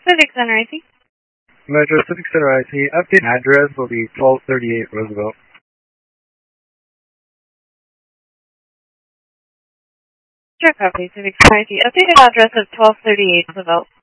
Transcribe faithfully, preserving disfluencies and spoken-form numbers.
Civic Center I C. Metro Civic Center I C. Update address will be twelve thirty-eight Roosevelt. Sure copy, Civic Center I C. Updated address of twelve thirty-eight Roosevelt.